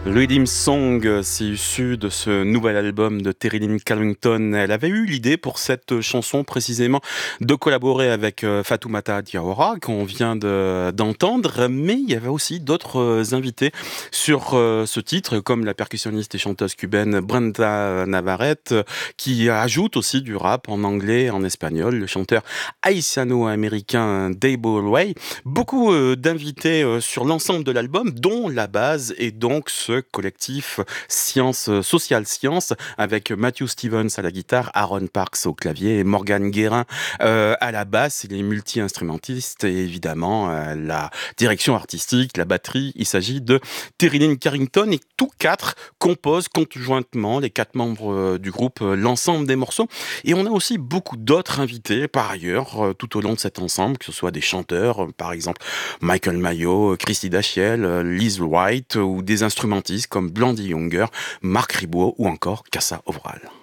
Rhythm Song, c'est issu de ce nouvel album de Terry Lynn Carrington. Elle avait eu l'idée pour cette chanson précisément de collaborer avec Fatoumata Diawara qu'on vient d'entendre, mais il y avait aussi d'autres invités sur ce titre, comme la percussionniste et chanteuse cubaine Brenda Navarrete, qui ajoute aussi du rap en anglais, en espagnol, le chanteur haïtiano-américain Dave Way. Beaucoup d'invités sur l'ensemble de l'album, dont la base et donc ce collectif Science, Social Science, avec Matthew Stevens à la guitare, Aaron Parks au clavier et Morgan Guérin à la basse. Il est multi-instrumentiste et évidemment la direction artistique, la batterie. Il s'agit de Terry Lynn Carrington et tous quatre composent conjointement, les quatre membres du groupe, l'ensemble des morceaux. Et on a aussi beaucoup d'autres invités par ailleurs tout au long de cet ensemble, que ce soit des chanteurs, par exemple Michael Mayo, Christy Dachiel, Liz White ou des instrumentistes comme Blondie Younger, Marc Ribot ou encore Cassa Ovral.